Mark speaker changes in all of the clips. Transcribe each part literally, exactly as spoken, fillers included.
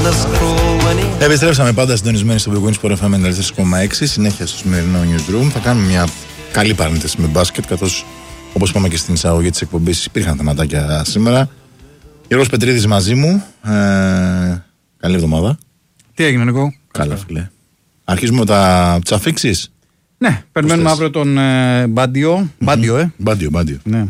Speaker 1: Επιστρέψαμε πάντα συντονισμένοι στο Big Win Sport εφ εμ ενενήντα τέσσερα κόμμα έξι. Συνέχεια στο σημερινό Newsroom. Θα κάνουμε μια καλή παρένθεση με μπάσκετ, καθώς όπως είπαμε και στην εισαγωγή της εκπομπής υπήρχαν θεματάκια σήμερα. Γιώργος Πετρίδης μαζί μου. Ε, καλή εβδομάδα.
Speaker 2: Τι έγινε, Νικό?
Speaker 1: Καλά, φίλε. Αρχίζουμε με τα τσαφίξεις.
Speaker 2: Ναι, περιμένουμε αύριο τον ε, Μπάντιο. Mm-hmm. Μπάντιο, ε.
Speaker 1: Μπάντιο, Μπάντιο.
Speaker 2: Ναι.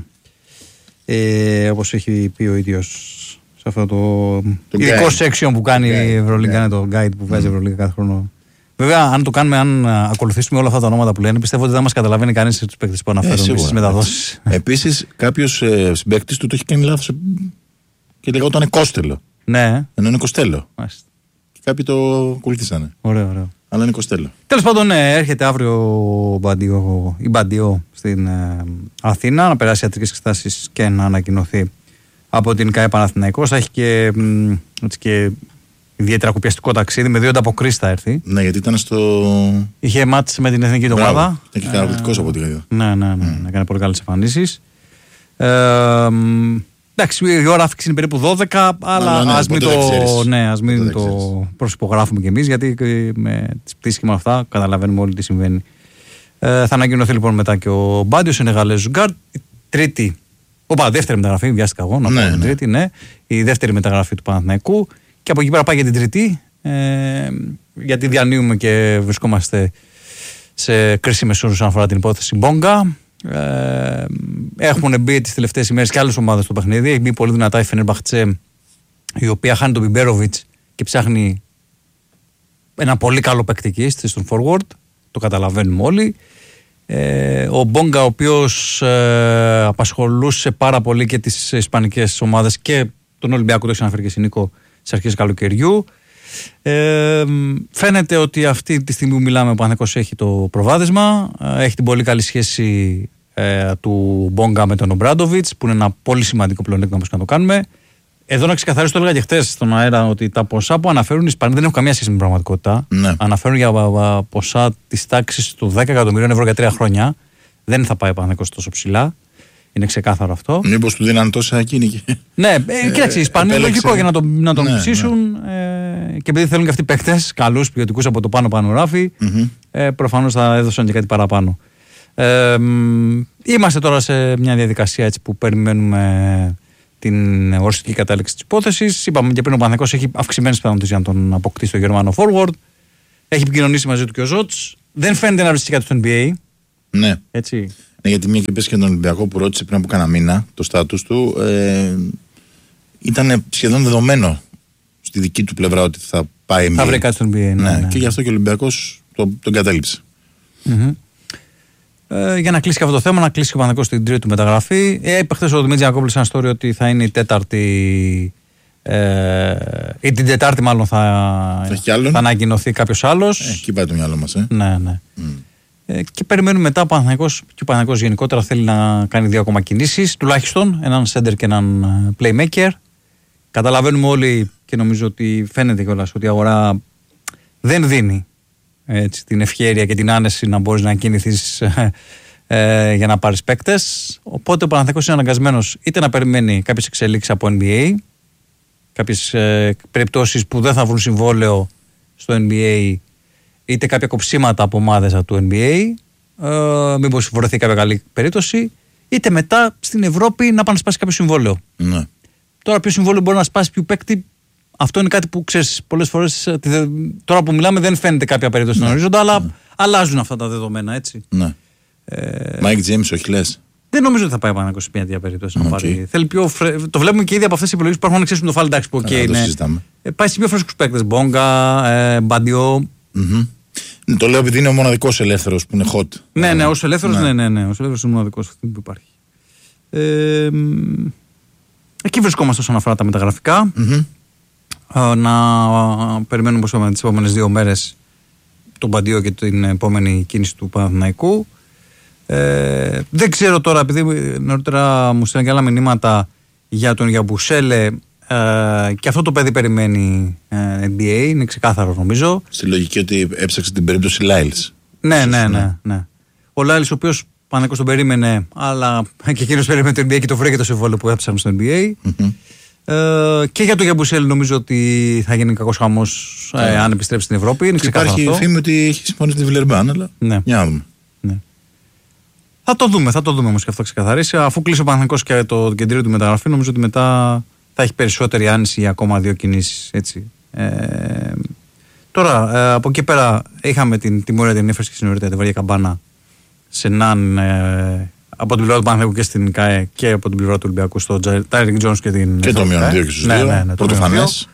Speaker 2: Ε, όπως έχει πει ο ίδιος σε αυτό το, το ειδικό section που κάνει η Ευρωλίγκα, είναι το guide που βγάζει η Ευρωλίγκα κάθε χρόνο. Βέβαια, αν το κάνουμε, αν ακολουθήσουμε όλα αυτά τα ονόματα που λένε, πιστεύω ότι δεν μας καταλαβαίνει κανείς τους παίκτες που αναφέρουν ε, στις μεταδόσεις.
Speaker 1: Επίσης, κάποιος ε, συμπαίκτης του το έχει κάνει λάθος και λεγόταν Κόστελο.
Speaker 2: Ναι.
Speaker 1: Ενώ είναι Κοστέλο.
Speaker 2: Μάλιστα.
Speaker 1: Και κάποιοι το ακολουθήσανε.
Speaker 2: Ωραίο, ωραίο.
Speaker 1: Αλλά είναι Κοστέλο.
Speaker 2: Τέλος πάντων, ναι, έρχεται αύριο ο Μπαντιό, η Μπαντιό στην ε, Αθήνα να περάσει ιατρικές εξετάσεις και να ανακοινωθεί από την ΚΑΕ Παναθηναϊκός. Θα έχει και, έτσι, και ιδιαίτερα κουπιαστικό ταξίδι, με δύο ανταποκρίσεις θα έρθει.
Speaker 1: Ναι, γιατί ήταν στο.
Speaker 2: Είχε μάτς με την εθνική ομάδα.
Speaker 1: Ήταν και καταπληκτικός από ό,τι είδα.
Speaker 2: Ναι, ναι, ναι. Mm. Έκανε πολύ καλές εμφανίσεις. Ε, εντάξει, η ώρα άφηξη είναι περίπου δώδεκα, αλλά ναι, ας μην, το, ναι, ας μην το προσυπογράφουμε κι εμείς, γιατί με τις πτήσεις και με αυτά καταλαβαίνουμε όλοι τι συμβαίνει. Ε, θα ανακοινωθεί λοιπόν μετά και ο Μπάντιος, ο Νεγαλέζος Γκάρτ. Η τρίτη, οπα, δεύτερη μεταγραφή, βιάστηκα εγώ να πω, ναι, ναι. Τρίτη, ναι, η δεύτερη μεταγραφή του Παναθηναϊκού. Και από εκεί πέρα πάει για την τρίτη, ε, γιατί διανύουμε και βρισκόμαστε σε κρίσιμες ώρες όσον αφορά την υπόθεση Μπόγκα. Ε, έχουν μπει τις τελευταίες ημέρες και άλλες ομάδες στο παιχνίδι. Έχει μπει πολύ δυνατά η Φενέρμπαχτσε, η οποία χάνει τον Μπιμπέροβιτς και ψάχνει ένα πολύ καλό παίκτη στον forward. Το καταλαβαίνουμε όλοι. Ε, ο Μπόγκα, ο οποίος ε, απασχολούσε πάρα πολύ και τις ισπανικές ομάδες και τον Ολυμπιακό, το έχει αναφέρει και εσύ, Νίκο, στις αρχές καλοκαιριού. Ε, φαίνεται ότι αυτή τη στιγμή που μιλάμε ο Παναθηναϊκός έχει το προβάδισμα, έχει την πολύ καλή σχέση ε, του Μπόγκα με τον Ομπράντοβιτς, που είναι ένα πολύ σημαντικό πλεονέκτημα όπως και να το κάνουμε. Εδώ να ξεκαθαρίσω, το έλεγα και χτες στον αέρα, ότι τα ποσά που αναφέρουν οι Ισπανοί δεν έχουν καμία σχέση με την πραγματικότητα. Ναι. Αναφέρουν για ποσά της τάξης του δέκα εκατομμυρίων ευρώ για τρία χρόνια. Δεν θα πάει ο Παναθηναϊκός τόσο ψηλά. Είναι ξεκάθαρο αυτό.
Speaker 1: Μήπως του δίναν τόσα εκείνη και.
Speaker 2: Ναι, ε, κοίταξε, οι Ισπανοί είναι λογικό για να, το, να τον ναι, ψήσουν. Ναι. Ε, και επειδή θέλουν και αυτοί παίκτες καλούς, ποιοτικούς από το πάνω-πάνω ράφι, mm-hmm. ε, προφανώς θα έδωσαν και κάτι παραπάνω. Ε, είμαστε τώρα σε μια διαδικασία έτσι, που περιμένουμε την οριστική κατάληξη της υπόθεσης. Είπαμε και πριν, ο Παναθηναϊκός έχει αυξημένες πιθανότητες για να τον αποκτήσει το Γερμανό forward. Έχει επικοινωνήσει μαζί του και ο Ζότς. Δεν φαίνεται να βρίσκει κάτι στο N B A.
Speaker 1: Ναι.
Speaker 2: Έτσι.
Speaker 1: Ναι, γιατί μια και πες και τον Ολυμπιακό που ρώτησε πριν από κάνα μήνα το στάτους του, ε, ήταν σχεδόν δεδομένο στη δική του πλευρά ότι θα πάει N B A.
Speaker 2: Θα βρει κάτι στο N B A. Ναι,
Speaker 1: ναι,
Speaker 2: ναι.
Speaker 1: Και γι' αυτό και ο Ολυμπιακός το, τον κατέληψε.
Speaker 2: Mm-hmm. Ε, για να κλείσει και αυτό το θέμα, να κλείσει και ο Παναθηναϊκός στην τρίτη του μεταγραφή. Ε, είπε χθες ο Δημήτρης Γιαννακόπουλος ένα story ότι θα είναι η τέταρτη. Ε, ή την Τετάρτη, μάλλον θα,
Speaker 1: θα,
Speaker 2: θα ανακοινωθεί κάποιος άλλος.
Speaker 1: Ε, εκεί πάει το μυαλό μας. Ε.
Speaker 2: Ναι, ναι. Mm. Ε, και περιμένουμε μετά ο Παναθηναϊκός, και ο Παναθηναϊκός γενικότερα θέλει να κάνει δύο ακόμα κινήσεις, τουλάχιστον έναν center και έναν playmaker. Καταλαβαίνουμε όλοι και νομίζω ότι φαίνεται κιόλας ότι η αγορά δεν δίνει έτσι, την ευχέρεια και την άνεση να μπορείς να κινηθείς ε, ε, για να πάρεις παίκτες. Οπότε ο Παναθηναϊκός είναι αναγκασμένος είτε να περιμένει κάποιες εξελίξεις από N B A, κάποιες ε, περιπτώσεις που δεν θα βρουν συμβόλαιο στο N B A, είτε κάποια κοψίματα από ομάδες του N B A, ε, μήπως βρεθεί κάποια καλή περίπτωση, είτε μετά στην Ευρώπη να πάνε να σπάσει κάποιο συμβόλαιο.
Speaker 1: Ναι.
Speaker 2: Τώρα, ποιο συμβόλαιο μπορεί να σπάσει ποιο παίκτη, αυτό είναι κάτι που ξέρεις πολλές φορές. Τώρα που μιλάμε, δεν φαίνεται κάποια περίπτωση στον ναι. ορίζοντα, αλλά ναι. αλλάζουν αυτά τα δεδομένα, έτσι.
Speaker 1: Ναι. Ε... Mike James, όχι λες.
Speaker 2: Δεν νομίζω ότι θα πάει πάνω από μια τέτοια περίπτωση. Okay. Να πάρει. Θέλει πιο φρε... Το βλέπουμε και ήδη από αυτές τις επιλογές που υπάρχουν. Ξέρεις με το Φάλ, που okay, είναι. Ε, πάει σε πιο φρέσκους παίκτες. Μπόγκα, ε, Μπαντιό.
Speaker 1: Mm-hmm. Το λέω επειδή είναι ο μοναδικός ελεύθερος που είναι hot.
Speaker 2: Ναι, ναι, ως ελεύθερος, ναι, ναι, ναι, ως ελεύθερος είναι ο μοναδικός αυτή που υπάρχει. Ε, εκεί βρισκόμαστε όσον αφορά τα μεταγραφικά. Mm-hmm. Ε, να περιμένουμε πώς είπαμε τις επόμενες δύο μέρες τον Μπαντιό και την επόμενη κίνηση του Παναθηναϊκού. Ε, δεν ξέρω τώρα, επειδή νωρίτερα μου στέλνουν και άλλα μηνύματα για τον Γιαμπουσέλε, ε, και αυτό το παιδί περιμένει ε, N B A, είναι ξεκάθαρο νομίζω.
Speaker 1: Στη λογική ότι έψαξε την περίπτωση Λάιλς.
Speaker 2: Ναι, ναι, ναι, ναι. Ο Λάιλς, ο οποίος Παναθηναϊκός τον περίμενε, αλλά και εκείνος περίμενε το N B A και το βρήκε το συμβόλαιο που έψαξαν στο N B A. Mm-hmm. Ε, και για το Γιαμπουσέλη νομίζω ότι θα γίνει κακός χαμός ε, αν επιστρέψει στην Ευρώπη. Είναι
Speaker 1: υπάρχει φήμη ότι έχει συμφωνήσει τη Βιλερμπάν, αλλά
Speaker 2: ναι.
Speaker 1: Για να δούμε.
Speaker 2: Ναι. Θα το δούμε, θα το δούμε όμως και αυτό ξεκαθαρίσει. Αφού κλείσει ο Παναθηναϊκός και το κεντρείο του μεταγραφή, νομίζω ότι μετά θα έχει περισσότερη άνηση για ακόμα δύο κινήσεις. Έτσι. Ε, τώρα, ε, από εκεί πέρα είχαμε την τιμωρία, την έφερση και στην νωρίτερα τη Βαριά Καμπάνα σε έναν. Ε, από την πλευρά του Παναθηναϊκού και στην ΚΑΕ και από την πλευρά του Ολυμπιακού στο Τάιρικ Τζόνς και την.
Speaker 1: Και το μείον δύο και στους δύο.
Speaker 2: Ναι, ναι, ναι,
Speaker 1: πρωτοφανές.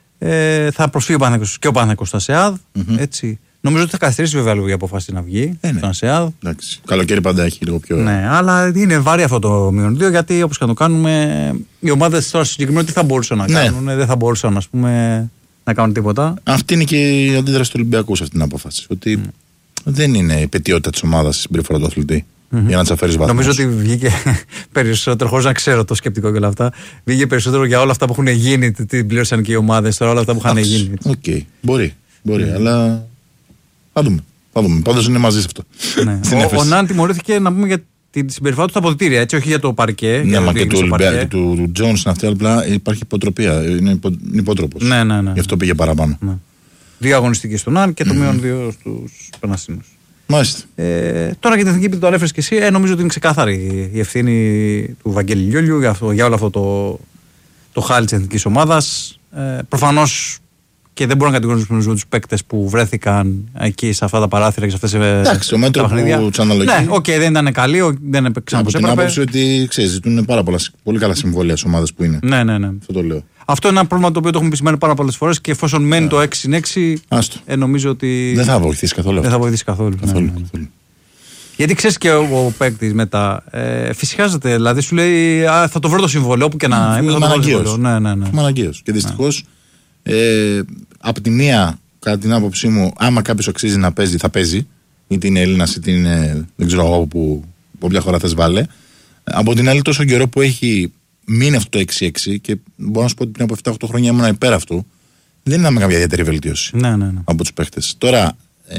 Speaker 2: Ε, θα προσφύγει ο Παναθηναϊκός και ο Παναθηναϊκός στο ΑΣΕΑΔ. Mm-hmm. Έτσι. Νομίζω ότι θα καθυστερήσει βέβαια λίγο η απόφαση να βγει
Speaker 1: ε, ναι.
Speaker 2: στο ΑΣΕΑΔ.
Speaker 1: Εντάξει. Καλοκαίρι πάντα έχει λίγο πιο.
Speaker 2: Ναι, αλλά είναι βάρη αυτό το μείον δύο γιατί όπως και να το κάνουμε, οι ομάδες τώρα συγκεκριμένα τι θα μπορούσαν να κάνουν. Ναι. Δεν θα μπορούσαν ας πούμε, να κάνουν τίποτα.
Speaker 1: Αυτή είναι και η αντίδραση του Ολυμπιακού σε αυτή την απόφαση. Ότι mm. δεν είναι η πετιότητα της ομάδας στην συμπεριφορά του αθλητή. Mm-hmm. Για να της αφαίρεις βαθμούς.
Speaker 2: Νομίζω ότι βγήκε περισσότερο, χωρίς να ξέρω το σκεπτικό και όλα αυτά, βγήκε περισσότερο για όλα αυτά που έχουν γίνει, τι πλήρωσαν και οι ομάδες τώρα, όλα αυτά που είχαν γίνει.
Speaker 1: Οκ, okay. μπορεί, μπορεί, mm. αλλά θα δούμε. Θα δούμε. Πάντως είναι μαζί σε αυτό.
Speaker 2: Ναι. ο, ο Ναν τιμωρήθηκε να πούμε για τη συμπεριφορά του στα αποδυτήρια, έτσι, όχι για το παρκέ.
Speaker 1: Ναι, μα και του Ολυμπιακού του Τζόνς αυτή, απλά υπάρχει υποτροπία. Είναι υπο, υπότροπος.
Speaker 2: Ναι, ναι, ναι.
Speaker 1: Γι' αυτό πήγε παραπάνω. Ναι.
Speaker 2: Δύο αγωνιστικές στον Ναν και το μείον δύο στους Περνασίνους.
Speaker 1: Μάλιστα.
Speaker 2: Ε, τώρα για την εθνική που το ανέφερες και εσύ, ε, νομίζω ότι είναι ξεκάθαρη η ευθύνη του Βαγγέλη Λιόλιου για, αυτό, για όλο αυτό το, το χάλι της εθνικής ομάδας. Ε, προφανώς και δεν μπορούμε να κατηγορήσουμε τους παίκτες που βρέθηκαν εκεί σε αυτά τα παράθυρα και σε αυτές τις παιχνίδια.
Speaker 1: Εντάξει, το μέτρο που τους αναλογεί.
Speaker 2: Ναι, οκ, okay, δεν ήταν καλή, δεν έπαιξαν όπως έπρεπε.
Speaker 1: Από την άποψη ότι ξέρεις, ζητούν πάρα πολλά, πολύ καλά συμβόλαια στις ομάδες που είναι.
Speaker 2: Ναι, ναι, ναι.
Speaker 1: Αυτό το λέω.
Speaker 2: Αυτό είναι ένα πρόβλημα το οποίο το έχουμε επισημάνει πάρα πολλές φορές και εφόσον μένει yeah. το έξι έξι, ε, νομίζω ότι.
Speaker 1: Δεν θα βοηθήσει καθόλου.
Speaker 2: Δεν θα βοηθήσει καθόλου.
Speaker 1: καθόλου,
Speaker 2: ναι, ναι.
Speaker 1: καθόλου.
Speaker 2: Γιατί ξέρεις και ο, ο παίκτης μετά ε, φυσικάζεται, δηλαδή σου λέει α, θα το βρω το συμβόλαιο όπου και να είμαι.
Speaker 1: Είμαι αναγκαίος.
Speaker 2: Ναι, ναι, ναι.
Speaker 1: αναγκαίος. Και δυστυχώς ναι. ε, από τη μία, κατά την άποψή μου, άμα κάποιος αξίζει να παίζει, θα παίζει. Είτε είναι Έλληνας, είτε είναι δεν ξέρω εγώ που όποια χώρα θες βάλε. Από την άλλη, τόσο καιρό που έχει μείνει αυτό το έξι έξι και μπορώ να σου πω ότι πριν από επτά οκτώ χρόνια ήμουν υπέρ αυτού, δεν είδαμε καμία ιδιαίτερη βελτίωση
Speaker 2: ναι, ναι, ναι.
Speaker 1: από τους παίχτες. Τώρα, ε,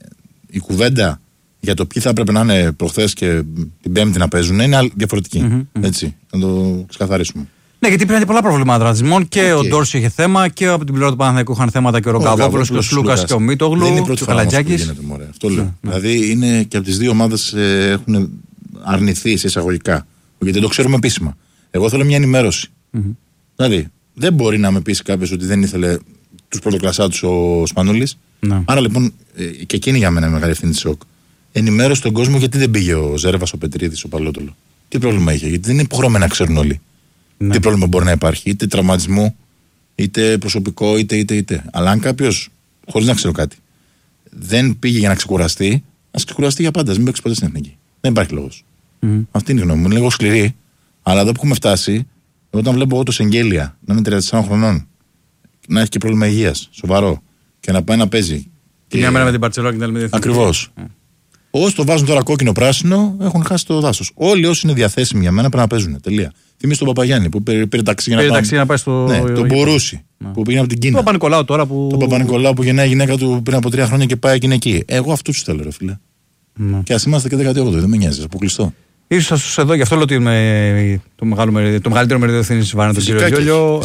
Speaker 1: η κουβέντα για το ποιοι θα έπρεπε να είναι προχθές και την Πέμπτη να παίζουν είναι διαφορετική. Mm-hmm. Έτσι, να το ξεκαθαρίσουμε.
Speaker 2: Ναι, γιατί υπήρχαν πολλά προβλήματα ρατσισμών και okay. ο Ντόρση είχε θέμα και από την πλευρά του Παναθηναϊκού είχαν θέματα και ο Ρογκαβόπουλος και ο Σλούκας και ο Μίτογλου και ο Καλατζάκης.
Speaker 1: Αυτό λέω. Mm-hmm. Δηλαδή είναι και από τις δύο ομάδες ε, έχουν αρνηθεί σε εισαγωγικά. Γιατί δεν το ξέρουμε επίσημα. Εγώ θέλω μια ενημέρωση. Mm-hmm. Δηλαδή, δεν μπορεί να με πείσει κάποιος ότι δεν ήθελε τους πρωτοκλασσάτους ο Σπανούλης. Mm-hmm. Άρα λοιπόν, ε, και εκείνη για μένα είναι μεγάλη ευθύνη της ΣΟΚ. Ενημέρωσε τον κόσμο γιατί δεν πήγε ο Ζέρβας, ο Πετρίδης, ο Παλότολο. Τι πρόβλημα είχε, γιατί δεν είναι υποχρεωμένοι να ξέρουν όλοι. Mm-hmm. Τι πρόβλημα μπορεί να υπάρχει, είτε τραυματισμό, είτε προσωπικό, είτε είτε είτε. Αλλά αν κάποιος, χωρίς να ξέρω κάτι, δεν πήγε για να ξεκουραστεί, ας ξεκουραστεί για πάντα, ας μην παίξει ποτέ στην εθνική. Δεν υπάρχει λόγος. Mm-hmm. Αυτή είναι η γνώμη μου. Είναι λίγο σκληρή. Αλλά εδώ που έχουμε φτάσει, όταν βλέπω εγώ το Σεγγέλια να είναι τριάντα τεσσάρων χρονών, να έχει και πρόβλημα υγείας, σοβαρό, και να πάει να παίζει.
Speaker 2: Και μια μέρα με την Μπαρτσελόνα και την άλλη με την Εθνική.
Speaker 1: Ακριβώς. Mm. Όσοι το βάζουν τώρα κόκκινο-πράσινο, έχουν χάσει το δάσος. Όλοι όσοι είναι διαθέσιμοι για μένα πρέπει να παίζουν. Τελεία. Θυμίζω τον Παπαγιάννη που πήρε, πήρε ταξί για να,
Speaker 2: πήρε ταξί να πάει στο.
Speaker 1: Ναι, τον Μπορούση mm. που πήγε από την Κίνα.
Speaker 2: Τον Παπα-Νικολάου τώρα που.
Speaker 1: Τον Παπα-Νικολάου που γεννάει η γυναίκα του πριν από τρία χρόνια και πάει και είναι εκεί. Εγώ αυτού του θέλω, ρε φίλε. Mm. Και α είμαστε και δεκαοκτώ, δεν με νοιάζει, αποκλειστό.
Speaker 2: Ίσως σας εδώ, γι' αυτό λέω ότι είμαι το, μεγάλο, το μεγαλύτερο μερίδιο ευθύνης βάρει τον κύριο Γιόλιο.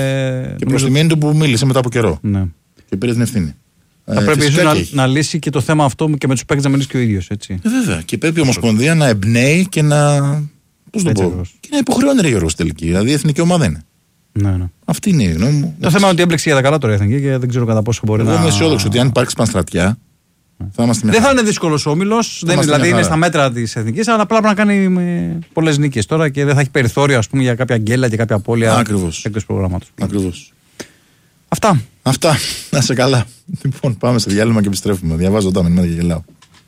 Speaker 1: Ε, και προς τιμήν του που μίλησε μετά από καιρό.
Speaker 2: Ναι.
Speaker 1: Και πήρε την ευθύνη.
Speaker 2: Θα ε, πρέπει ίσως να, να λύσει και το θέμα αυτό και με τους παίκτες να μιλήσει και ο ίδιος. Έτσι.
Speaker 1: Ε, βέβαια. Και πρέπει η Ομοσπονδία να εμπνέει και να. Πώς το πω. Ακριβώς. Και να υποχρεώνει ρε Γιώργο τελική. Δηλαδή η εθνική ομάδα είναι.
Speaker 2: Ναι, ναι.
Speaker 1: Αυτή είναι η γνώμη μου.
Speaker 2: Το θέμα είναι ότι έμπλεξε για τα καλά τώρα η εθνική και δεν ξέρω κατά πόσο μπορεί
Speaker 1: Εγώ
Speaker 2: να.
Speaker 1: Εγώ είμαι αισιόδοξο ότι αν υπάρξει πανστρατιά. Θα
Speaker 2: δεν θα είναι δύσκολος ο όμιλος, δηλαδή είναι στα μέτρα της εθνικής, αλλά απλά πρέπει να κάνει πολλές νίκες τώρα και δεν θα έχει περιθώριο ας πούμε, για κάποια γκέλα και κάποια απώλεια εκτός προγράμματος.
Speaker 1: Ακριβώς.
Speaker 2: Αυτά.
Speaker 1: Αυτά. Να σε καλά. Λοιπόν, πάμε σε διάλειμμα και επιστρέφουμε. Διαβάζω τα μηνύματα και γελάω.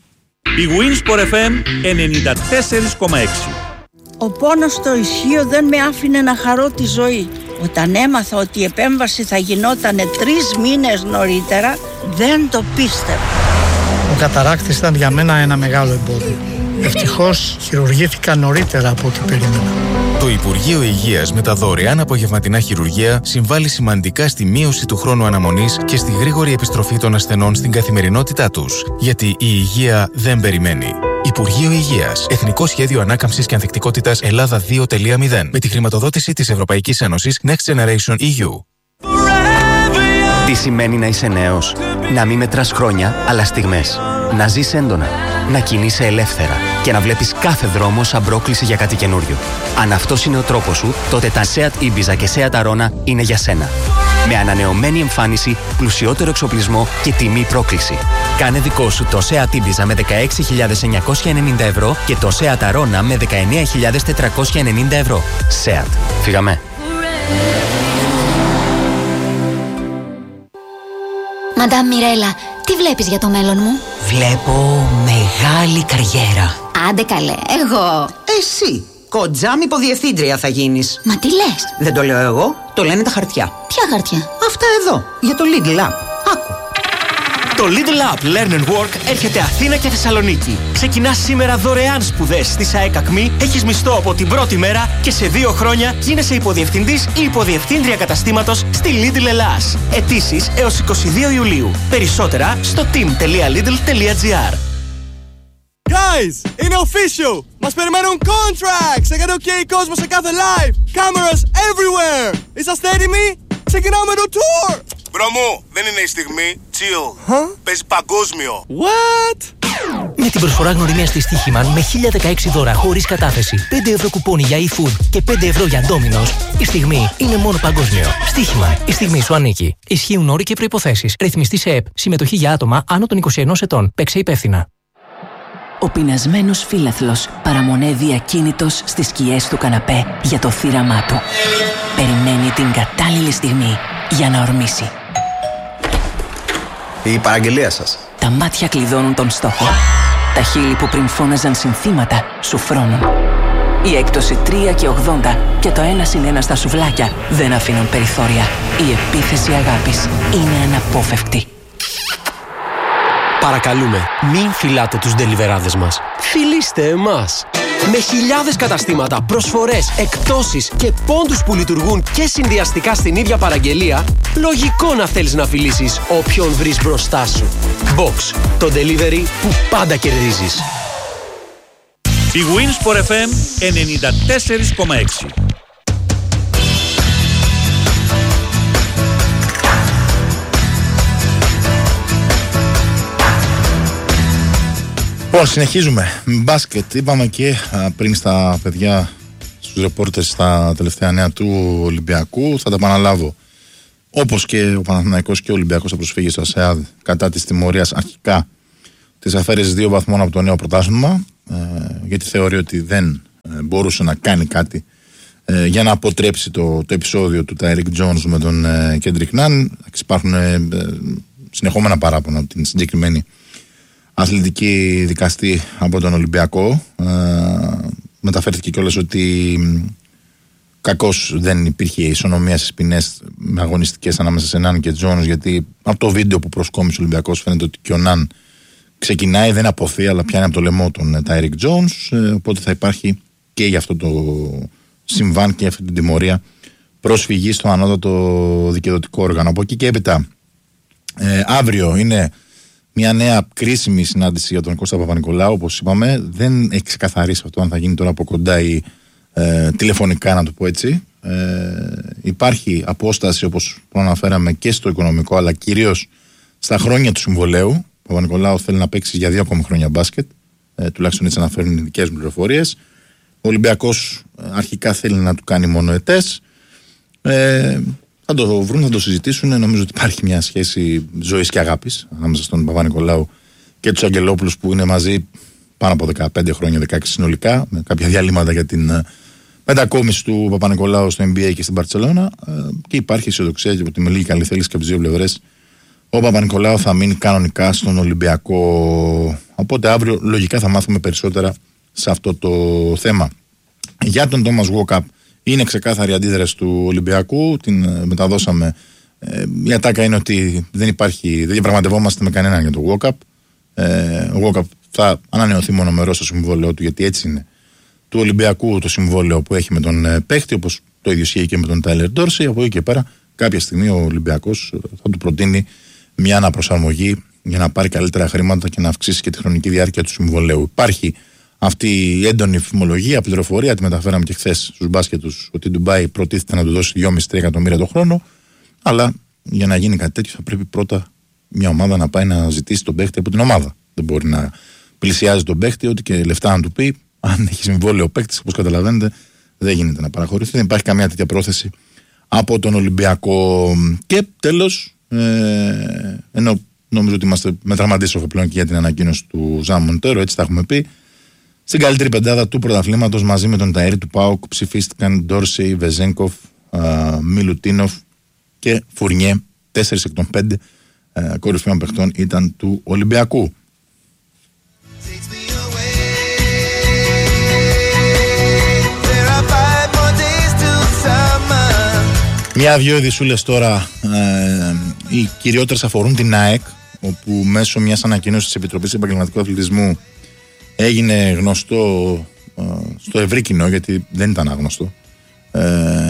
Speaker 3: Η Winsport εφ εμ ενενήντα τέσσερα κόμμα έξι.
Speaker 4: Ο πόνος στο ισχύο δεν με άφηνε να χαρώ τη ζωή. Όταν έμαθα ότι η επέμβαση θα γινόταν τρεις μήνες νωρίτερα, δεν το πίστευα.
Speaker 5: Ο καταράκτης ήταν για μένα ένα μεγάλο εμπόδιο. Ευτυχώς χειρουργήθηκα νωρίτερα από ό,τι περίμενα.
Speaker 6: Το Υπουργείο Υγείας με τα δωρεάν απογευματινά χειρουργία συμβάλλει σημαντικά στη μείωση του χρόνου αναμονής και στη γρήγορη επιστροφή των ασθενών στην καθημερινότητά τους. Γιατί η υγεία δεν περιμένει. Υπουργείο Υγείας. Εθνικό Σχέδιο Ανάκαμψης και Ανθεκτικότητας Ελλάδα δύο τελεία μηδέν. Με τη χρηματοδότηση της Ευρωπαϊκής Ένωσης Next Generation ι γιου.
Speaker 7: Τι σημαίνει να είσαι νέος? Να μην μετράς χρόνια, αλλά στιγμές. Να ζεις έντονα. Να κινείσαι ελεύθερα. Και να βλέπεις κάθε δρόμο σαν πρόκληση για κάτι καινούριο. Αν αυτός είναι ο τρόπος σου, τότε τα Seat Ibiza και Seat Arona είναι για σένα. Με ανανεωμένη εμφάνιση, πλουσιότερο εξοπλισμό και τιμή πρόκληση. Κάνε δικό σου το Seat Ibiza με δεκαέξι χιλιάδες εννιακόσια ενενήντα ευρώ και το Seat Arona με δεκαεννέα χιλιάδες τετρακόσια ενενήντα ευρώ. Seat. Φύγαμε.
Speaker 8: Μαντάμ Μιρέλα, τι βλέπεις για το μέλλον μου?
Speaker 9: Βλέπω μεγάλη καριέρα.
Speaker 8: Άντε καλέ, εγώ.
Speaker 9: Εσύ, κοντζάμ υποδιευθύντρια θα γίνεις.
Speaker 8: Μα τι λες?
Speaker 9: Δεν το λέω εγώ, το λένε τα χαρτιά.
Speaker 8: Ποια χαρτιά?
Speaker 9: Αυτά εδώ, για το Lidl App. Άκου.
Speaker 10: Το Lidl App Learn and Work έρχεται Αθήνα και Θεσσαλονίκη. Ξεκινάς σήμερα δωρεάν σπουδές στη ΣΑΕΚ ΑΚΜΗ, έχεις μισθό από την πρώτη μέρα και σε δύο χρόνια γίνεσαι υποδιευθυντής ή υποδιευθύντρια καταστήματος στη Lidl Ελλάς. Αιτήσεις έως είκοσι δύο Ιουλίου. Περισσότερα στο team τελεία lidl τελεία gr.
Speaker 11: Guys, είναι official! Μας περιμένουν contracts! εκατό χιλιάδες κόσμο σε κάθε live! Cameras everywhere! Είσαστε έτοιμοι? Ξεκινάμε το tour!
Speaker 12: Μπρο μου, δεν είναι η στιγμή. Chill. Huh? Παίζει παγκόσμιο.
Speaker 11: What?
Speaker 13: Με την προσφορά γνωριμία στη Στοίχημαν με χίλια δεκαέξι δώρα χωρίς κατάθεση, πέντε ευρώ κουπόνι για e-food και πέντε ευρώ για Domino's, η στιγμή είναι μόνο παγκόσμιο. Στοίχημαν. Η στιγμή σου ανήκει. Ισχύουν όροι και προϋποθέσεις. Ρυθμιστή σε ΕΠ. Συμμετοχή για άτομα άνω των είκοσι ενός ετών. Παίξε υπεύθυνα.
Speaker 14: Ο πεινασμένος φίλαθλος παραμονεύει ακίνητος στις σκιές του καναπέ για το θύραμά του. Περιμένει την κατάλληλη στιγμή για να ορμήσει.
Speaker 15: Η παραγγελία σας.
Speaker 14: Τα μάτια κλειδώνουν τον στόχο. Τα χείλη που πριν φώναζαν συνθήματα σου φρώνουν. Η έκπτωση τρία και ογδόντα και το ένα συν ένα στα σουβλάκια δεν αφήνουν περιθώρια. Η επίθεση αγάπης είναι αναπόφευκτη.
Speaker 10: Παρακαλούμε, μην φιλάτε τους ντελιβεράδες μας. Φιλήστε εμάς. Με χιλιάδες καταστήματα, προσφορές, εκπτώσεις και πόντους που λειτουργούν και συνδυαστικά στην ίδια παραγγελία, λογικό να θέλεις να φιλήσεις όποιον βρεις μπροστά σου. Box, το delivery που πάντα κερδίζεις.
Speaker 3: Η Winsport εφ εμ ενενήντα τέσσερα κόμμα έξι.
Speaker 1: Λοιπόν, συνεχίζουμε. Μπάσκετ. Είπαμε και α, πριν στα παιδιά, στους ρεπόρτες, στα τελευταία νέα του Ολυμπιακού. Θα τα επαναλάβω. Όπως και ο Παναθηναϊκός και ο Ολυμπιακός θα προσφύγει στο ΑΣΕΑΔ κατά της τιμωρίας αρχικά της αφαίρεσης δύο βαθμών από το νέο πρωτάθλημα. Ε, γιατί θεωρεί ότι δεν ε, μπορούσε να κάνει κάτι ε, για να αποτρέψει το, το επεισόδιο του Τάιρικ Τζόνς με τον ε, Κέντρικ Ναν. Υπάρχουν ε, ε, συνεχόμενα παράπονα από την συγκεκριμένη αθλητική δικαστή από τον Ολυμπιακό. Ε, μεταφέρθηκε κιόλας ότι κακώς δεν υπήρχε ισονομία στις ποινές με αγωνιστικές ανάμεσα σε Ναν και Τζόνς, γιατί από το βίντεο που προσκόμισε ο Ολυμπιακός φαίνεται ότι και ο Ναν ξεκινάει, δεν αποθεί, αλλά πιάνει από το λαιμό τον Τάιρικ Τζόνς. Ε, οπότε θα υπάρχει και για αυτό το συμβάν και για αυτή την τιμωρία προσφυγή στο ανώτατο δικαιοδοτικό όργανο. Από εκεί και έπειτα, ε, αύριο είναι μια νέα κρίσιμη συνάντηση για τον Κώστα Παπα-Νικολάου. Όπως είπαμε, δεν έχει ξεκαθαρίσει αυτό αν θα γίνει τώρα από κοντά ή ε, τηλεφωνικά, να το πω έτσι. Ε, υπάρχει απόσταση, όπως προαναφέραμε, και στο οικονομικό, αλλά κυρίως στα χρόνια του συμβολέου. Ο Παπα-Νικολάου θέλει να παίξει για δύο ακόμη χρόνια μπάσκετ, ε, τουλάχιστον έτσι αναφέρουν οι δικές μου πληροφορίες. Ο Ολυμπιακός ε, αρχικά θέλει να του κάνει μονοετές. Ε, θα το βρουν, θα το συζητήσουν. Νομίζω ότι υπάρχει μια σχέση ζωής και αγάπης ανάμεσα στον Παπα-Νικολάου και τους Αγγελόπουλους, που είναι μαζί πάνω από δεκαπέντε χρόνια, δεκαέξι συνολικά, με κάποια διαλύματα για την ε, μετακόμιση του Παπα-Νικολάου στο Ν Μπι Έι και στην Μπαρτσελώνα. Ε, και υπάρχει αισιοδοξία και ότι με λίγη καλή θέληση και από τις δύο πλευρές ο Παπα-Νικολάου θα μείνει κανονικά στον Ολυμπιακό. Οπότε αύριο λογικά θα μάθουμε περισσότερα σε αυτό το θέμα. Για τον Τόμας Γουόκαπ είναι ξεκάθαρη αντίδραση του Ολυμπιακού. Την μεταδώσαμε. Ε, η ατάκα είναι ότι δεν υπάρχει, δεν διαπραγματευόμαστε με κανέναν για τον Γουόκαπ. Ε, ο Γουόκαπ θα ανανεωθεί μονομερώς στο συμβόλαιο του, γιατί έτσι είναι του Ολυμπιακού το συμβόλαιο που έχει με τον ε, παίχτη, όπως το ίδιο ισχύει και με τον Τάιλερ Ντόρσεϊ. Από εκεί και πέρα, κάποια στιγμή ο Ολυμπιακός θα του προτείνει μια αναπροσαρμογή για να πάρει καλύτερα χρήματα και να αυξήσει και τη χρονική διάρκεια του συμβολέου. Υπάρχει αυτή η έντονη φημολογία, πληροφορία, τη μεταφέραμε και χθες στους μπάσκετους, ότι η Ντουμπάι προτίθεται να του δώσει δυόμισι με τρία εκατομμύρια το χρόνο. Αλλά για να γίνει κάτι τέτοιο θα πρέπει πρώτα μια ομάδα να πάει να ζητήσει τον παίχτη από την ομάδα. Δεν μπορεί να πλησιάζει τον παίχτη, ό,τι και λεφτά να του πει. Αν έχει συμβόλαιο ο παίχτης, όπως καταλαβαίνετε, δεν γίνεται να παραχωρηθεί. Δεν υπάρχει καμία τέτοια πρόθεση από τον Ολυμπιακό. Και τέλος, ε, ενώ νομίζω ότι είμαστε με τραυματίστροφο πλέον και για την ανακοίνωση του Ζαν Μοντέρο, έτσι τα έχουμε πει. Στην καλύτερη πεντάδα του πρωταθλήματος μαζί με τον Ταΐρη του ΠΑΟΚ ψηφίστηκαν Ντόρσεϊ, Βεζένκοφ, Μιλουτίνοφ και Φουρνιέ. Τέσσερις εκ των πέντε ε, κορυφαίων παιχτών ήταν του Ολυμπιακού. Μια-δυο ειδησούλες τώρα, ε, οι κυριότερες αφορούν την ΑΕΚ, όπου μέσω μιας ανακοίνωσης της Επιτροπής Επαγγελματικού Αθλητισμού έγινε γνωστό ε, στο ευρύ κοινό, γιατί δεν ήταν άγνωστο, ε,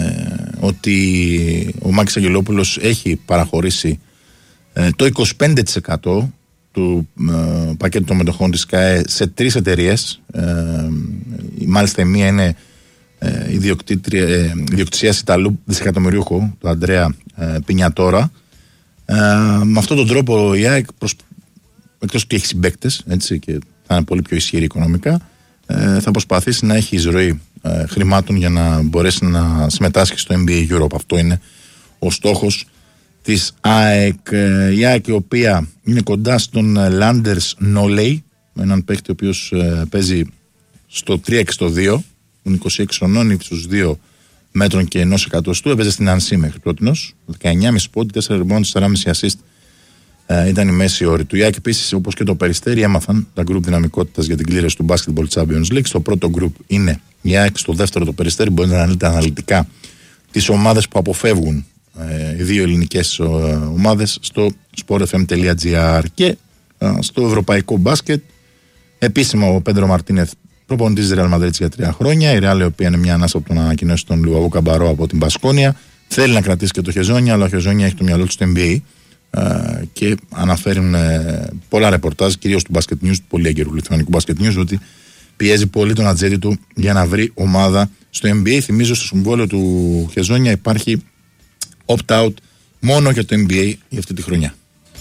Speaker 1: ότι ο Μάκης Αγγελόπουλος έχει παραχωρήσει ε, το είκοσι πέντε τοις εκατό του ε, πακέτου των μετοχών της ΚΑΕ σε τρεις εταιρείες. Ε, μάλιστα η μία είναι ε, ιδιοκτησίας Ιταλού δισεκατομμυρίουχου, του Αντρέα ε, Πινιατόρα. Ε, με αυτόν τον τρόπο η ΑΕΚ, προσ... εκτός ότι έχει συμπαίκτες, έτσι, και θα είναι πολύ πιο ισχυρή οικονομικά, ε, θα προσπαθήσει να έχει εισρωή ε, χρημάτων για να μπορέσει να συμμετάσχει στο N B A Europe. Αυτό είναι ο στόχος της ΑΕΚ. Ε, η ΑΕΚ, η οποία είναι κοντά στον Landers Νόλεϊ, έναν παίκτη ο οποίος ε, παίζει στο τρία και στο δύο, είναι είκοσι έξι χρονών, ύψους δύο μέτρων και ενός εκατοστού, έπαιζε στην Ανσί μέχρι πρότινος, δεκαεννιά κόμμα πέντε πόντοι, τέσσερα rebound, τέσσερα κόμμα πέντε assist. Uh, ήταν η μέση όρη του. Η ΑΕΚ επίσης, όπως και το Περιστέρι, έμαθαν τα γκρουπ δυναμικότητας για την κλήρωση του Basketball Champions League. Στο πρώτο γκρουπ είναι η ΑΕΚ, στο δεύτερο το Περιστέρι. Μπορείτε να δείτε αναλυτικά τις ομάδες που αποφεύγουν, uh, οι δύο ελληνικές uh, ομάδες, στο sportfm.gr. Και uh, στο ευρωπαϊκό μπάσκετ, επίσημα ο Πέντρο Μαρτίνεθ, προπονητής της Real Madrid για τρία χρόνια. Η Real, η οποία είναι μια ανάσα από τον ανακοινώσει των Λουαβού Καμπαρό από την Μπασκόνια, θέλει να κρατήσει και το Χεζόνια, αλλά ο Χεζόνια έχει το μυαλό του στο N B A. Uh, και αναφέρουν uh, πολλά ρεπορτάζ, κυρίως του Basket News, του πολύ έγκαιρου λιθουανικού Basket News, ότι πιέζει πολύ τον ατζέντη του για να βρει ομάδα στο N B A. Θυμίζω, στο συμβόλαιο του Χεζόνια υπάρχει opt-out μόνο για το N B A για αυτή τη χρονιά.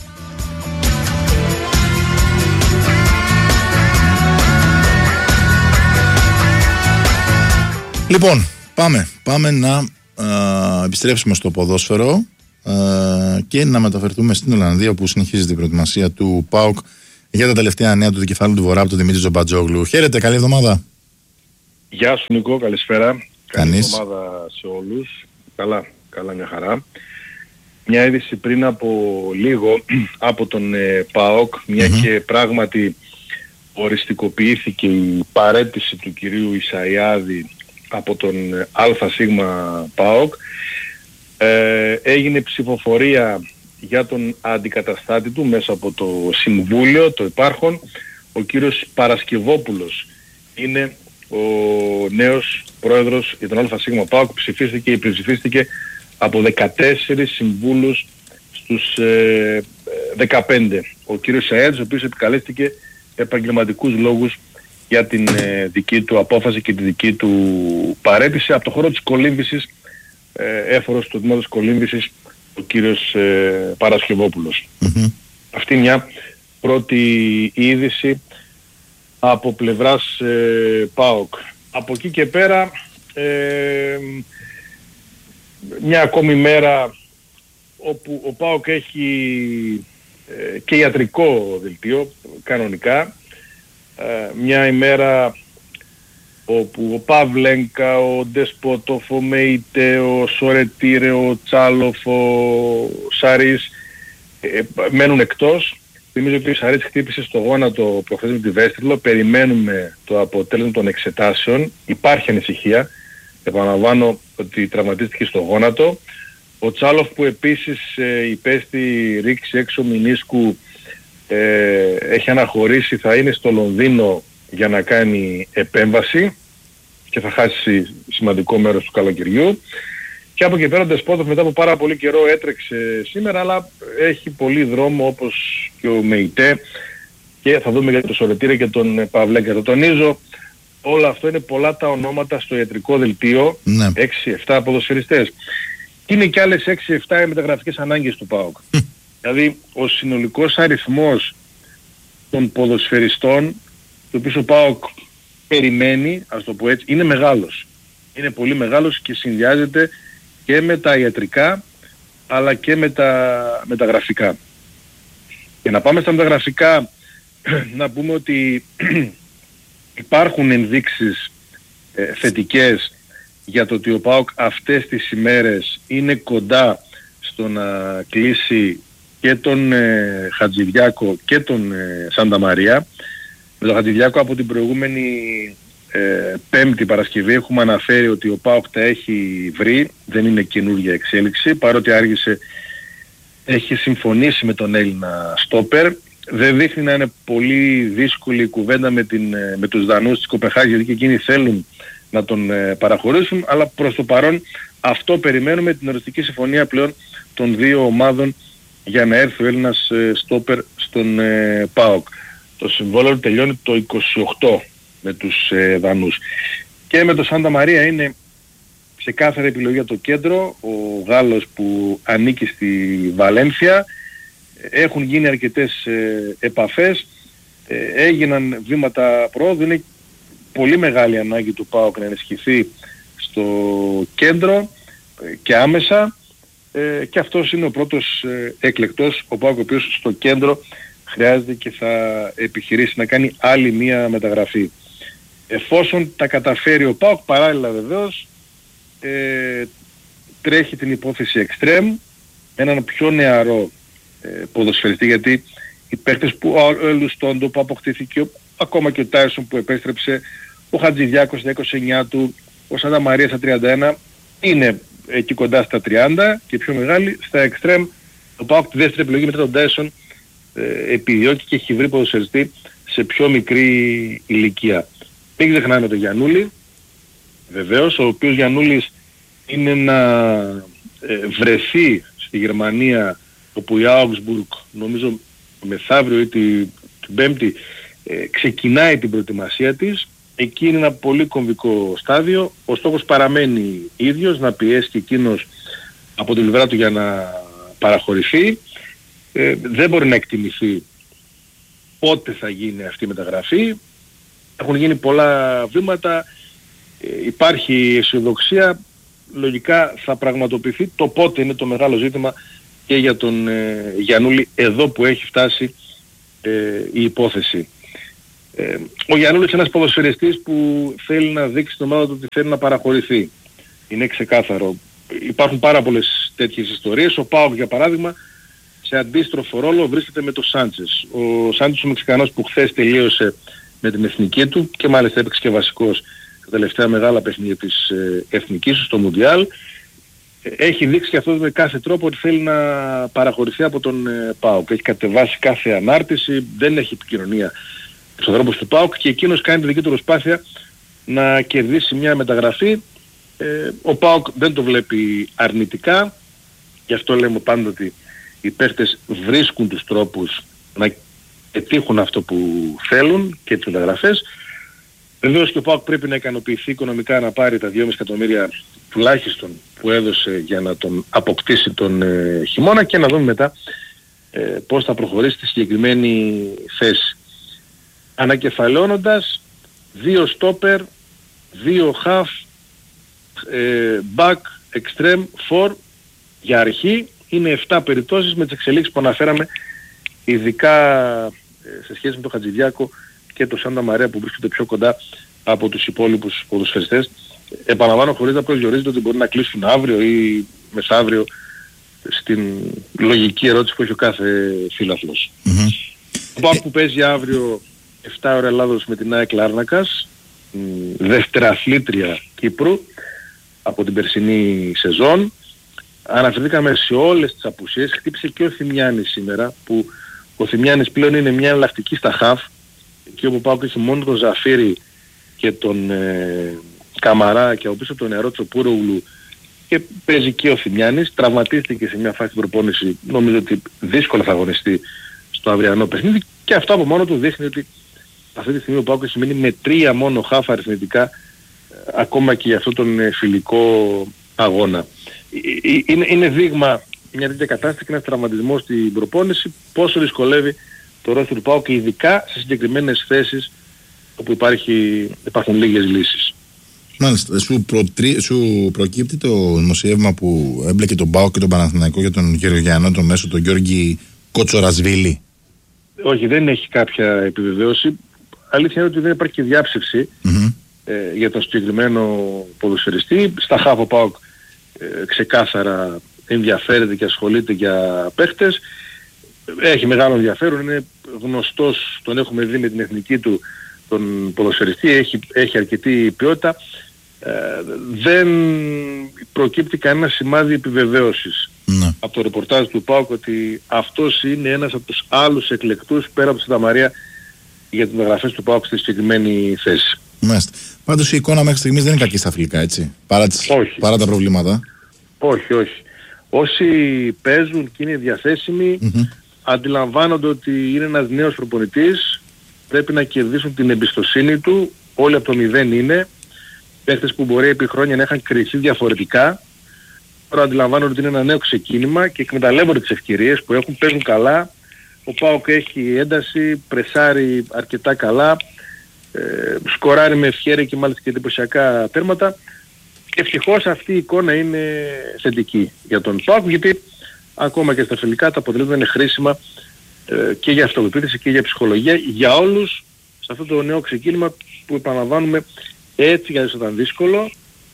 Speaker 1: Λοιπόν, πάμε, πάμε να uh, επιστρέψουμε στο ποδόσφαιρο και να μεταφερθούμε στην Ολλανδία, όπου συνεχίζεται η προετοιμασία του ΠΑΟΚ για τα τελευταία νέα του δικεφάλου του Βορρά από τον Δημήτρη Τζομπατζόγλου. Χαίρετε, καλή εβδομάδα.
Speaker 15: Γεια σου Νικό, καλησπέρα.
Speaker 1: Κανείς.
Speaker 15: Καλή εβδομάδα σε όλους. Καλά, καλά, μια χαρά. Μια είδηση πριν από λίγο από τον ε, ΠΑΟΚ, μια mm-hmm. και πράγματι οριστικοποιήθηκε η παραίτηση του κυρίου Ισαϊάδη από τον ΑΣ ΠΑΟΚ. Ε, έγινε ψηφοφορία για τον αντικαταστάτη του μέσα από το Συμβούλιο, το υπάρχον. Ο κύριος Παρασκευόπουλος είναι ο νέος πρόεδρος για τον ΑΣ ΠΑΟΚ. Ψηφίστηκε ή ψηφίστηκε από δεκατέσσερις συμβούλους στους ε, δεκαπέντε. Ο κύριος Σαέντς, ο οποίος επικαλέστηκε επαγγελματικούς λόγους για την ε, δική του απόφαση και τη δική του παρέτηση. Από το χώρο της κολύμβησης, έφορος του τμήματος κολύμβησης, ο κύριος ε, Παρασκευόπουλος. Mm-hmm. Αυτή μια πρώτη είδηση από πλευράς ε, ΠΑΟΚ. Από εκεί και πέρα ε, μια ακόμη μέρα όπου ο ΠΑΟΚ έχει ε, και ιατρικό δελτίο κανονικά, ε, μια ημέρα όπου ο Παυλένκα, ο Ντεσπότοφ, ο Μέιτε, ο Σορετήρε, ο Τσάλοφ, ο Σαρίς ε, μένουν εκτός. Θυμίζω ότι ο Σαρίς χτύπησε στο γόνατο προχθές με τη Βέστριλο. Περιμένουμε το αποτέλεσμα των εξετάσεων. Υπάρχει ανησυχία. Επαναλαμβάνω ότι τραυματίστηκε στο γόνατο. Ο Τσάλοφ, που επίσης ε, υπέστη ρήξη έξω μηνίσκου, ε, έχει αναχωρήσει, θα είναι στο Λονδίνο για να κάνει επέμβαση και θα χάσει σημαντικό μέρος του καλοκαιριού. Και από εκεί πέρα ο Ντεσπότοφ μετά από πάρα πολύ καιρό έτρεξε σήμερα, αλλά έχει πολύ δρόμο, όπως και ο Μεϊτέ και θα δούμε για τον Σωρετήρα και τον Παυλέκα. Το τονίζω, όλο αυτό είναι πολλά τα ονόματα στο ιατρικό δελτίο, ναι. έξι εφτά ποδοσφαιριστές. Είναι και άλλες έξι εφτά οι μεταγραφικές ανάγκες του ΠΑΟΚ. Δηλαδή ο συνολικός αριθμός των ποδοσφαιριστών, το οποίο ο ΠΑΟΚ περιμένει, ας το πω έτσι, είναι μεγάλος. Είναι πολύ μεγάλος και συνδυάζεται και με τα ιατρικά αλλά και με τα, με τα γραφικά. Και να πάμε στα μεταγραφικά, να πούμε ότι υπάρχουν ενδείξεις ε, θετικές για το ότι ο ΠΑΟΚ αυτές τις ημέρες είναι κοντά στο να κλείσει και τον ε, Χατζηδιάκο και τον ε, Σάντα Μαρία. Με τον Χατζηδιάκο από την προηγούμενη ε, Πέμπτη Παρασκευή έχουμε αναφέρει ότι ο ΠΑΟΚ τα έχει βρει, δεν είναι καινούργια εξέλιξη, παρότι άργησε, έχει συμφωνήσει με τον Έλληνα στόπερ. Δεν δείχνει να είναι πολύ δύσκολη η κουβέντα με, την, με τους Δανούς της Κοπεχάγης, γιατί και εκείνοι θέλουν να τον ε, παραχωρήσουν, αλλά προς το παρόν αυτό περιμένουμε, την οριστική συμφωνία πλέον των δύο ομάδων για να έρθει ο Έλληνας ε, στόπερ στον ε, ΠΑΟΚ. Το συμβόλαιο τελειώνει το είκοσι οκτώ με τους ε, Δανούς. Και με τον Σάντα Μαρία είναι ξεκάθαρη επιλογή για το κέντρο, ο Γάλλος που ανήκει στη Βαλένθια. Έχουν γίνει αρκετές ε, επαφές, ε, έγιναν βήματα πρόοδου, είναι πολύ μεγάλη ανάγκη του ΠΑΟΚ να ενισχυθεί στο κέντρο ε, και άμεσα ε, και αυτός είναι ο πρώτος ε, εκλεκτός, ο ΠΑΟΚ ο οποίος στο κέντρο χρειάζεται και θα επιχειρήσει να κάνει άλλη μία μεταγραφή. Εφόσον τα καταφέρει ο ΠΑΟΚ, παράλληλα βεβαίως ε, τρέχει την υπόθεση Extreme, έναν πιο νεαρό ε, ποδοσφαιριστή, γιατί οι παίκτες που ο Ελουστόντο που αποκτήθηκε, ακόμα και ο Τάισον που επέστρεψε, ο Χατζηδιάκος στα είκοσι εννιά του, ο Σάντα Μαρία στα τριάντα ένα, είναι εκεί κοντά στα τριάντα και πιο μεγάλοι. Στα Extreme ο ΠΑΟΚ τη δεύτερη επιλογή μετά τον Τάισον ε, επιδιώκει και έχει βρει ποδοσφαιριστή σε πιο μικρή ηλικία. Μην ξεχνάμε τον Γιαννούλη, βεβαίως, ο οποίος Γιαννούλης είναι να ε, βρεθεί στη Γερμανία, όπου η Augsburg νομίζω μεθαύριο ή την, την Πέμπτη ε, ξεκινάει την προετοιμασία της. Εκεί είναι ένα πολύ κομβικό στάδιο. Ο στόχος παραμένει ίδιος, να πιέσει και εκείνος από την πλευρά του για να παραχωρηθεί. Ε, δεν μπορεί να εκτιμηθεί πότε θα γίνει αυτή η μεταγραφή. Έχουν γίνει πολλά βήματα, ε, υπάρχει αισιοδοξία, λογικά θα πραγματοποιηθεί. Το πότε είναι το μεγάλο ζήτημα και για τον ε, Γιαννούλη, εδώ που έχει φτάσει ε, η υπόθεση. Ε, ο Γιαννούλης είναι ένας ποδοσφαιριστής που θέλει να δείξει στην ομάδα του ότι θέλει να παραχωρηθεί. Είναι ξεκάθαρο. Υπάρχουν πάρα πολλές τέτοιες ιστορίες. Ο ΠΑΟΚ για παράδειγμα σε αντίστροφο ρόλο βρίσκεται με τον Σάντσες. Ο Σάντσες ο Μεξικανός που χθες τελείωσε με την εθνική του και μάλιστα έπαιξε και βασικός τα τελευταία μεγάλα παιχνίδια της ε, εθνικής του στο Μουντιάλ. Ε, έχει δείξει και αυτό με κάθε τρόπο ότι θέλει να παραχωρηθεί από τον ε, ΠΑΟΚ. Έχει κατεβάσει κάθε ανάρτηση, δεν έχει επικοινωνία στους ανθρώπους του ΠΑΟΚ και εκείνος κάνει τη δική του προσπάθεια να κερδίσει μια μεταγραφή. Ε, ο ΠΑΟΚ δεν το βλέπει αρνητικά, γι' αυτό λέμε πάντα ότι οι παίχτες βρίσκουν τους τρόπους να πετύχουν αυτό που θέλουν και τις μεταγραφές. Βεβαίως και ο ΠΑΟΚ πρέπει να ικανοποιηθεί οικονομικά, να πάρει τα δυόμισι εκατομμύρια τουλάχιστον που έδωσε για να τον αποκτήσει τον ε, χειμώνα και να δούμε μετά ε, πώς θα προχωρήσει στη συγκεκριμένη θέση. Ανακεφαλαιώνοντας, δύο στόπερ, δύο half, ε, back, extreme, four για αρχή. Είναι επτά περιπτώσεις με τις εξελίξεις που αναφέραμε, ειδικά ε, σε σχέση με τον Χατζηδιάκο και τον Σάντα Μαρέα που βρίσκονται πιο κοντά από τους υπόλοιπους ποδοσφαιριστές. Επαναλαμβάνω χωρίς να προσδιορίζεται ότι μπορεί να κλείσουν αύριο ή μεσαύριο, στην λογική ερώτηση που έχει ο κάθε φίλαθλος. Mm-hmm. Ο ΠΑΟΚ που παίζει αύριο επτά ώρα Ελλάδος με την ΑΕΚ Λάρνακας, δευτεραθλήτρια Κύπρου από την περσινή σεζόν. Αναφερθήκαμε σε όλες τις απουσίες, χτύπησε και ο Θημιάνης σήμερα, που ο Θημιάνης πλέον είναι μια εναλλακτική στα χαφ, εκεί όπου πάω και έχει μόνο τον Ζαφίρι και τον ε, Καμαρά και από πίσω τον νεαρό Τσοπούροουλου και παίζει και ο Θημιάνης. Τραυματίστηκε σε μια φάση προπόνηση, νομίζω ότι δύσκολα θα αγωνιστεί στο αυριανό παιχνίδι, και αυτό από μόνο του δείχνει ότι αυτή τη στιγμή ο ΠΑΟΚ έχει μείνει με τρία μόνο χάφ αριθμητικά ακόμα και για αυτόν τον ε, φιλικό αγώνα. Είναι, είναι δείγμα μια τέτοια κατάσταση και ένας τραυματισμός στην προπόνηση πόσο δυσκολεύει το ρόστερ του ΠΑΟΚ, και ειδικά σε συγκεκριμένες θέσεις όπου υπάρχει, υπάρχουν λίγες λύσεις.
Speaker 1: Μάλιστα. Σου, προτρί, σου προκύπτει το δημοσίευμα που έμπλεκε τον ΠΑΟΚ και τον Παναθηναϊκό για τον Γεωργιανό, τον μέσο, τον Γιώργη Κοτσορασβίλη?
Speaker 15: Όχι, δεν έχει κάποια επιβεβαίωση. Αλήθεια είναι ότι δεν υπάρχει και διάψευση mm-hmm. ε, για τον συγκεκριμένο ποδοσφαιριστή. Στα χάφο ΠΑΟΚ ε, ξεκάθαρα ενδιαφέρεται και ασχολείται για παίχτες. Έχει μεγάλο ενδιαφέρον, είναι γνωστός, τον έχουμε δει με την εθνική του τον ποδοσφαιριστή, έχει, έχει αρκετή ποιότητα. Ε, δεν προκύπτει κανένα σημάδι επιβεβαίωσης ναι. από το ρεπορτάζ του ΠΑΟΚ ότι αυτός είναι ένας από τους άλλους εκλεκτούς πέρα από τη Σανταμαρία για τις μεταγραφές του ΠΑΟΚ στη συγκεκριμένη θέση.
Speaker 1: Μάλιστα. Πάντως η εικόνα μέχρι στιγμής δεν είναι κακή στα φιλικά, έτσι, παρά, τις, παρά τα προβλήματα.
Speaker 15: Όχι, όχι. Όσοι παίζουν και είναι διαθέσιμοι mm-hmm. αντιλαμβάνονται ότι είναι ένας νέος προπονητής, πρέπει να κερδίσουν την εμπιστοσύνη του, όλοι από το μηδέν είναι, παίχτες που μπορεί επί χρόνια να είχαν κριθεί διαφορετικά, τώρα αντιλαμβάνονται ότι είναι ένα νέο ξεκίνημα και εκμεταλλεύονται τις ευκαιρίες που έχουν, παίζουν καλά, ο ΠΑΟΚ έχει ένταση, πρεσάρει αρκετά καλά, ε, σκοράρει με ευχέρεια και μάλιστα και εντυπωσιακά τέρματα, και ευτυχώς αυτή η εικόνα είναι θετική για τον ΠΑΟΚ, γιατί ακόμα και στα φιλικά τα αποτελέσματα είναι χρήσιμα ε, και για αυτοπεποίθηση και για ψυχολογία για όλους σε αυτό το νέο ξεκίνημα που επαναλαμβάνουμε έτσι για να ήταν δύσκολο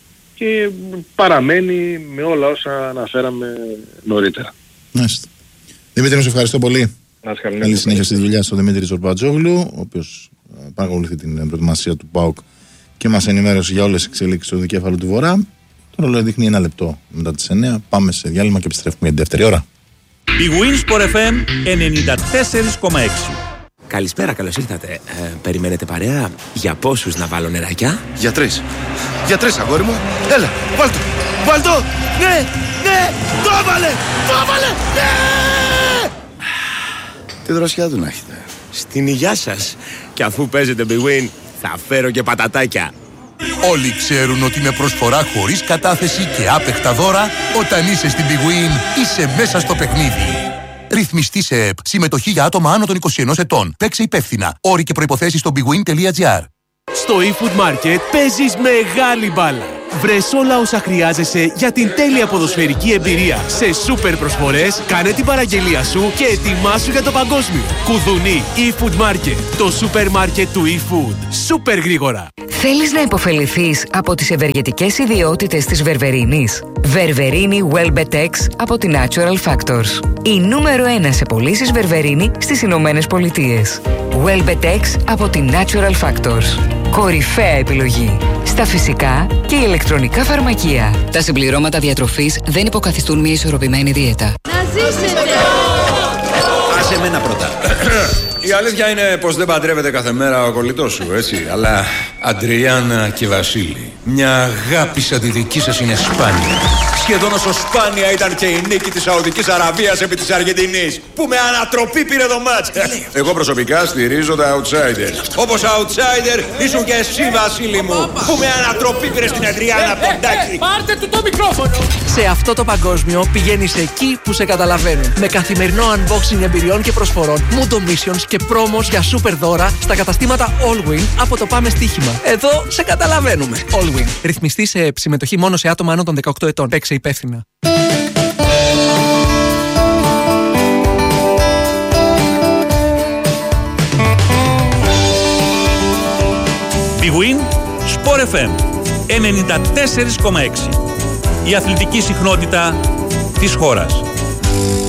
Speaker 15: και παραμένει με όλα όσα αναφέραμε νωρίτερα.
Speaker 1: Μάλιστα. Δημήτρη, σε ευχαριστώ πολύ. Καλή συνέχεια στη δουλειά στον Δημήτρη Ζορμπατζόγλου, ο οποίος παρακολουθεί την προετοιμασία του ΠΑΟΚ και μας ενημέρωσε για όλες τις εξελίξεις του δικέφαλου του Βορρά. Το ρολόι δείχνει ένα λεπτό μετά τις εννιά. Πάμε σε διάλειμμα και επιστρέφουμε για την δεύτερη ώρα.
Speaker 3: Η Winsport εφ εμ ενενήντα τέσσερα κόμμα έξι.
Speaker 16: Καλησπέρα, καλώς ήρθατε. Ε, περιμένετε παρέα? Για πόσους να βάλω νεράκια?
Speaker 12: Για τρεις. Για τρεις, αγόρι μου. Έλα, βάλ' το. Βάλ' το. Ναι, ναι, το έβαλε, το έβαλε, ναι!
Speaker 16: Τι δροσιά του να έχετε. Στην υγειά σας. Και αφού παίζετε Big Win, θα φέρω και πατατάκια.
Speaker 17: Όλοι ξέρουν ότι με προσφορά χωρίς κατάθεση και άπεχτα δώρα, όταν είσαι στην Big Win, είσαι μέσα στο παιχνίδι. Ρυθμιστή σε ΕΠ. Συμμετοχή για άτομα άνω των είκοσι ενός ετών. Παίξε υπεύθυνα. Όροι και προϋποθέσεις στο bigwin τελεία gr.
Speaker 18: Στο eFood Market παίζεις μεγάλη μπάλα. Βρες όλα όσα χρειάζεσαι για την τέλεια ποδοσφαιρική εμπειρία. Σε σούπερ προσφορές, κάνε την παραγγελία σου και ετοιμάσου για το παγκόσμιο. Κουδουνί eFood Market, το σούπερ μάρκετ του eFood. Σούπερ γρήγορα.
Speaker 19: Θέλεις να υποφεληθείς από τις ευεργετικές ιδιότητες της βερβερίνης? Βερβερίνη Welbetex από τη Natural Factors. Η νούμερο ένα σε πωλήσεις βερβερίνη στις Ηνωμένες Πολιτείες. Welbetex από τη Natural Factors. Κορυφαία επιλογή στα φυσικά και ηλεκτρονικά φαρμακεία. Τα συμπληρώματα διατροφής δεν υποκαθιστούν μια ισορροπημένη δίαιτα.
Speaker 20: Να ζήσετε!
Speaker 21: Άσε εμένα πρώτα. Η αλήθεια είναι πως δεν παντρεύεται κάθε μέρα ο κολλητός σου, έτσι. Αλλά Αντριάννα και Βασίλη, μια αγάπη σαν τη δική σας είναι σπάνια. Σχεδόν όσο σπάνια ήταν και η νίκη της Σαουδικής Αραβίας επί της Αργεντινής, που με ανατροπή πήρε το μάτς. Εγώ προσωπικά στηρίζω τα outsider. Όπως outsider ήσουν και εσύ, Βασίλη μου, που με ανατροπή πήρε στην Αντριάννα από τον Τάκη.
Speaker 20: Πάρτε του το μικρόφωνο!
Speaker 22: Σε αυτό το παγκόσμιο πηγαίνεις εκεί που σε καταλαβαίνουν. Με καθημερινό unboxing εμπειριών και προσφορών, Mundo Missions και πρόμος για σούπερ δώρα στα καταστήματα Allwin από το Πάμε Στοίχημα. Εδώ σε καταλαβαίνουμε. Allwin. Ρυθμιστή σε συμμετοχή μόνο σε άτομα άνω των δεκαοκτώ ετών. Παίξε υπεύθυνα.
Speaker 3: Big Win Sport εφ εμ ενενήντα τέσσερα κόμμα έξι. Η αθλητική συχνότητα της χώρας.